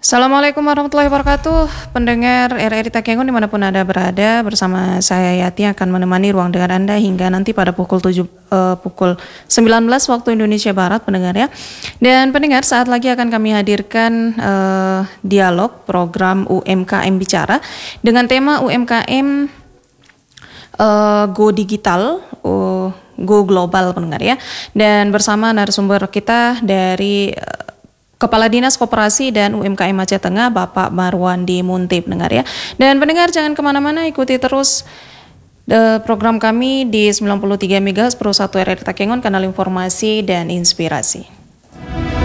Assalamualaikum warahmatullahi wabarakatuh. Pendengar RRI Takengon dimanapun Anda berada, bersama saya Yati akan menemani ruang dengar Anda hingga nanti pada pukul 19 waktu Indonesia Barat, pendengar ya. Dan pendengar, saat lagi akan kami hadirkan dialog program UMKM Bicara dengan tema UMKM Go Digital, Go Global, pendengar ya. Dan bersama narasumber kita dari Kepala Dinas Koperasi dan UMKM Aceh Tengah, Bapak Marwandi Munti, pendengar ya. Dan pendengar jangan kemana-mana, ikuti terus program kami di 93 MHz Pro 1 RRI Takengon, kanal informasi dan inspirasi.